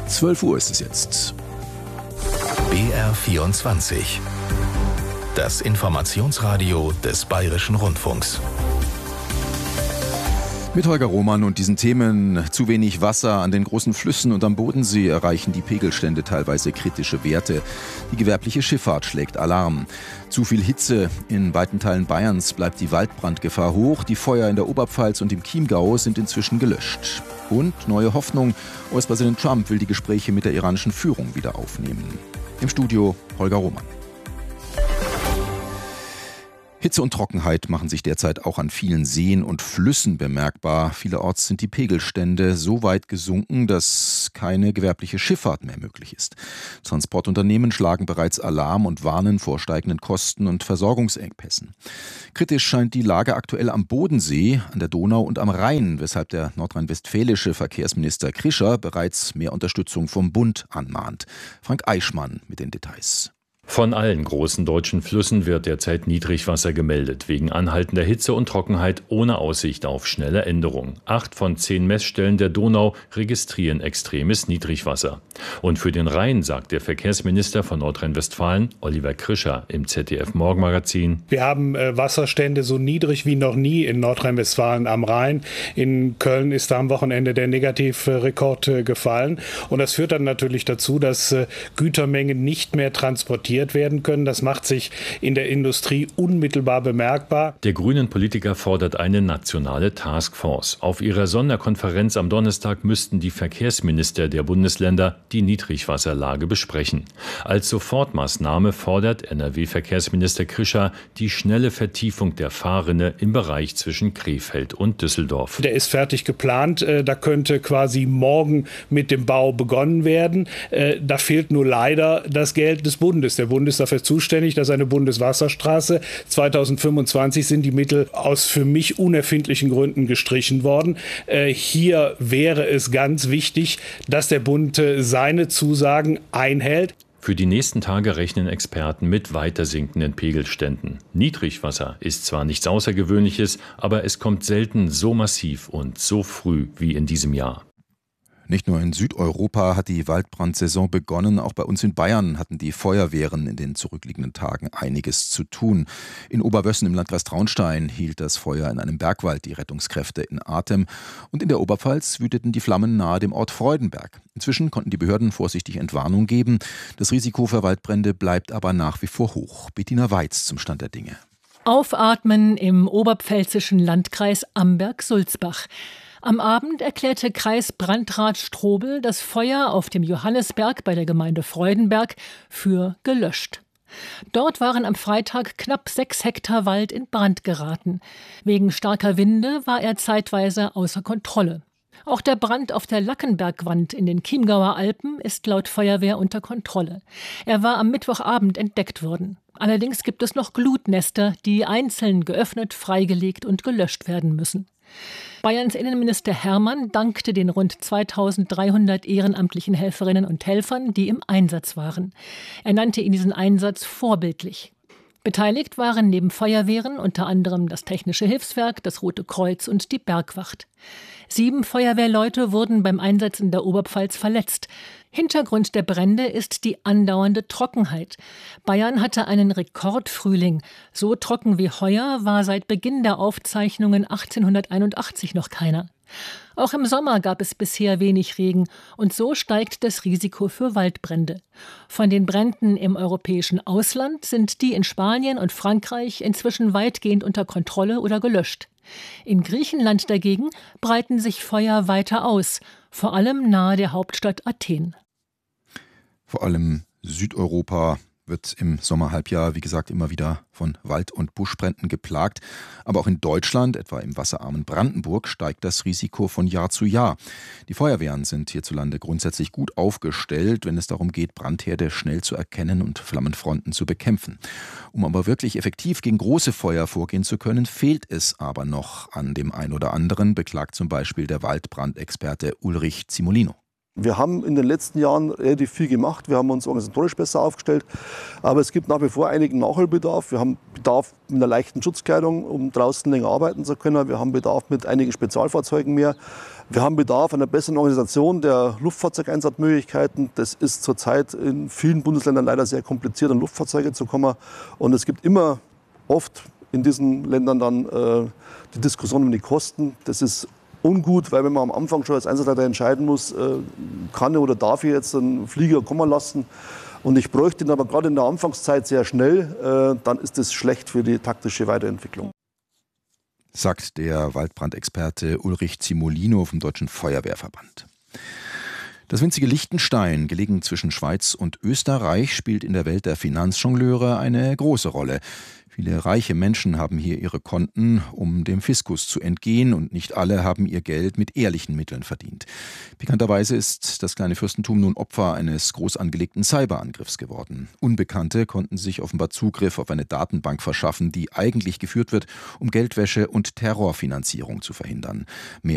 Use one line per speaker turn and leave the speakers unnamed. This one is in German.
12 Uhr ist es jetzt.
BR24. Das Informationsradio des Bayerischen Rundfunks.
Mit Holger Roman und diesen Themen: zu wenig Wasser an den großen Flüssen und am Bodensee erreichen die Pegelstände teilweise kritische Werte. Die gewerbliche Schifffahrt schlägt Alarm. Zu viel Hitze. In weiten Teilen Bayerns bleibt die Waldbrandgefahr hoch. Die Feuer in der Oberpfalz und im Chiemgau sind inzwischen gelöscht. Und neue Hoffnung: US-Präsident Trump will die Gespräche mit der iranischen Führung wieder aufnehmen. Im Studio Holger Roman. Hitze und Trockenheit machen sich derzeit auch an vielen Seen und Flüssen bemerkbar. Vielerorts sind die Pegelstände so weit gesunken, dass keine gewerbliche Schifffahrt mehr möglich ist. Transportunternehmen schlagen bereits Alarm und warnen vor steigenden Kosten und Versorgungsengpässen. Kritisch scheint die Lage aktuell am Bodensee, an der Donau und am Rhein, weshalb der nordrhein-westfälische Verkehrsminister Krischer bereits mehr Unterstützung vom Bund anmahnt. Frank Eichmann mit den Details.
Von allen großen deutschen Flüssen wird derzeit Niedrigwasser gemeldet, wegen anhaltender Hitze und Trockenheit ohne Aussicht auf schnelle Änderung. 8 von 10 Messstellen der Donau registrieren extremes Niedrigwasser. Und für den Rhein sagt der Verkehrsminister von Nordrhein-Westfalen, Oliver Krischer, im ZDF-Morgenmagazin:
Wir haben Wasserstände so niedrig wie noch nie in Nordrhein-Westfalen am Rhein. In Köln ist da am Wochenende der Negativrekord gefallen. Und das führt dann natürlich dazu, dass Gütermengen nicht mehr transportiert werden können. Das macht sich in der Industrie unmittelbar bemerkbar.
Der grünen Politiker fordert eine nationale Taskforce. Auf ihrer Sonderkonferenz am Donnerstag müssten die Verkehrsminister der Bundesländer die Niedrigwasserlage besprechen. Als Sofortmaßnahme fordert NRW-Verkehrsminister Krischer die schnelle Vertiefung der Fahrrinne im Bereich zwischen Krefeld und Düsseldorf.
Der ist fertig geplant. Da könnte quasi morgen mit dem Bau begonnen werden. Da fehlt nur leider das Geld des Bundes. Der Bund ist dafür zuständig, dass eine Bundeswasserstraße 2025 sind die Mittel aus für mich unerfindlichen Gründen gestrichen worden. Hier wäre es ganz wichtig, dass der Bund seine Zusagen einhält.
Für die nächsten Tage rechnen Experten mit weiter sinkenden Pegelständen. Niedrigwasser ist zwar nichts Außergewöhnliches, aber es kommt selten so massiv und so früh wie in diesem Jahr.
Nicht nur in Südeuropa hat die Waldbrandsaison begonnen, auch bei uns in Bayern hatten die Feuerwehren in den zurückliegenden Tagen einiges zu tun. In Oberwössen im Landkreis Traunstein hielt das Feuer in einem Bergwald die Rettungskräfte in Atem und in der Oberpfalz wüteten die Flammen nahe dem Ort Freudenberg. Inzwischen konnten die Behörden vorsichtig Entwarnung geben. Das Risiko für Waldbrände bleibt aber nach wie vor hoch. Bettina Weiz zum Stand der Dinge.
Aufatmen im oberpfälzischen Landkreis Amberg-Sulzbach. Am Abend erklärte Kreisbrandrat Strobel das Feuer auf dem Johannisberg bei der Gemeinde Freudenberg für gelöscht. Dort waren am Freitag knapp 6 Hektar Wald in Brand geraten. Wegen starker Winde war er zeitweise außer Kontrolle. Auch der Brand auf der Lackenbergwand in den Chiemgauer Alpen ist laut Feuerwehr unter Kontrolle. Er war am Mittwochabend entdeckt worden. Allerdings gibt es noch Glutnester, die einzeln geöffnet, freigelegt und gelöscht werden müssen. Bayerns Innenminister Hermann dankte den rund 2300 ehrenamtlichen Helferinnen und Helfern, die im Einsatz waren. Er nannte diesen Einsatz vorbildlich. Beteiligt waren neben Feuerwehren unter anderem das Technische Hilfswerk, das Rote Kreuz und die Bergwacht. 7 Feuerwehrleute wurden beim Einsatz in der Oberpfalz verletzt. Hintergrund der Brände ist die andauernde Trockenheit. Bayern hatte einen Rekordfrühling. So trocken wie heuer war seit Beginn der Aufzeichnungen 1881 noch keiner. Auch im Sommer gab es bisher wenig Regen und so steigt das Risiko für Waldbrände. Von den Bränden im europäischen Ausland sind die in Spanien und Frankreich inzwischen weitgehend unter Kontrolle oder gelöscht. In Griechenland dagegen breiten sich Feuer weiter aus, vor allem nahe der Hauptstadt Athen.
Vor allem Südeuropa wird im Sommerhalbjahr, wie gesagt, immer wieder von Wald- und Buschbränden geplagt. Aber auch in Deutschland, etwa im wasserarmen Brandenburg, steigt das Risiko von Jahr zu Jahr. Die Feuerwehren sind hierzulande grundsätzlich gut aufgestellt, wenn es darum geht, Brandherde schnell zu erkennen und Flammenfronten zu bekämpfen. Um aber wirklich effektiv gegen große Feuer vorgehen zu können, fehlt es aber noch an dem ein oder anderen, beklagt zum Beispiel der Waldbrandexperte Ulrich Zimolino.
Wir haben in den letzten Jahren relativ viel gemacht. Wir haben uns organisatorisch besser aufgestellt. Aber es gibt nach wie vor einigen Nachholbedarf. Wir haben Bedarf mit einer leichten Schutzkleidung, um draußen länger arbeiten zu können. Wir haben Bedarf mit einigen Spezialfahrzeugen mehr. Wir haben Bedarf an einer besseren Organisation der Luftfahrzeugeinsatzmöglichkeiten. Das ist zurzeit in vielen Bundesländern leider sehr kompliziert, an Luftfahrzeuge zu kommen. Und es gibt immer oft in diesen Ländern dann die Diskussion um die Kosten. Das ist ungut, weil wenn man am Anfang schon als Einsatzleiter entscheiden muss, kann oder darf ich jetzt einen Flieger kommen lassen und ich bräuchte ihn aber gerade in der Anfangszeit sehr schnell, dann ist das schlecht für die taktische Weiterentwicklung.
Sagt der Waldbrandexperte Ulrich Zimolino vom Deutschen Feuerwehrverband. Das winzige Liechtenstein, gelegen zwischen Schweiz und Österreich, spielt in der Welt der Finanzjongleure eine große Rolle. Viele reiche Menschen haben hier ihre Konten, um dem Fiskus zu entgehen, und nicht alle haben ihr Geld mit ehrlichen Mitteln verdient. Pikanterweise ist das kleine Fürstentum nun Opfer eines groß angelegten Cyberangriffs geworden. Unbekannte konnten sich offenbar Zugriff auf eine Datenbank verschaffen, die eigentlich geführt wird, um Geldwäsche und Terrorfinanzierung zu verhindern. Mehr